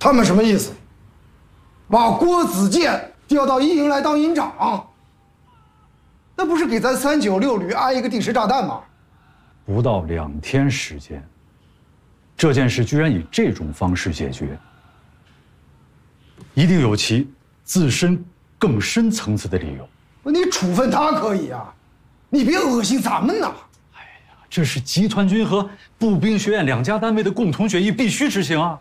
他们什么意思？把郭子健调到一营来当营长，那不是给咱396旅安一个定时炸弹吗？ 不到2天时间，这件事居然以这种方式解决，一定有其自身更深层次的理由。 你处分他可以啊，你别恶心咱们呐！ 哎呀，这是集团军和步兵学院2家单位的共同决议，必须执行啊！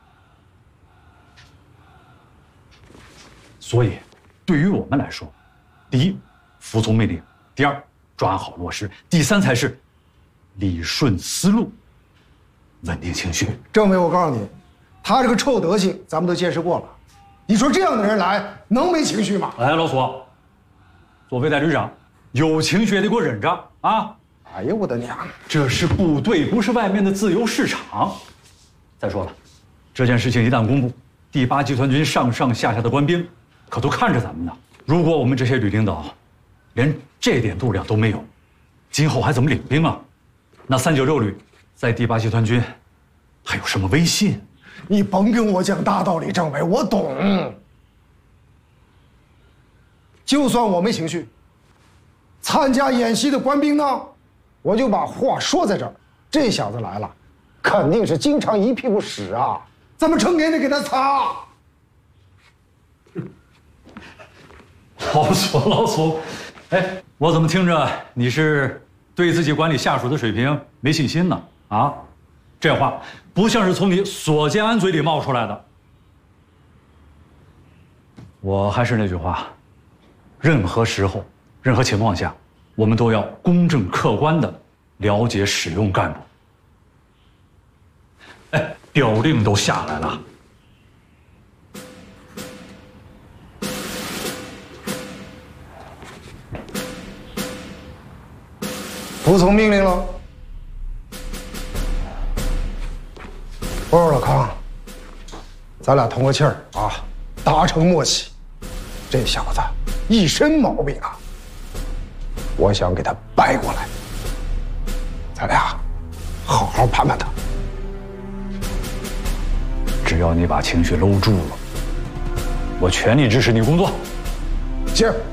所以，对于我们来说，第一，服从命令；第二，抓好落实；第三才是理顺思路，稳定情绪。 政委，我告诉你，他这个臭德行咱们都见识过了。你说这样的人来能没情绪吗？ 哎，老苏，作为代旅长，有情绪也得给我忍着啊！ 哎呀，我的娘！ 这是部队，不是外面的自由市场。再说了，这件事情一旦公布，第8集团军上上下下的官兵可都看着咱们呢。如果我们这些旅领导连这点度量都没有，今后还怎么领兵啊？那396旅在第8集团军还有什么威信？ 你甭跟我讲大道理，政委，我懂。就算我没情绪，参加演习的官兵呢，我就把话说在这儿。这小子来了，肯定是经常一屁股屎啊，咱们成天得给他擦。 老苏，哎，我怎么听着你是对自己管理下属的水平没信心呢？啊，这话不像是从你索建安嘴里冒出来的。我还是那句话，任何时候、任何情况下，我们都要公正客观地了解使用干部。哎，调令都下来了。 服从命令了。我说老康，咱俩通个气儿啊，达成默契。这小子一身毛病啊，我想给他掰过来，咱俩好好盘盘他。 只要你把情绪搂住了，我全力支持你工作。 是。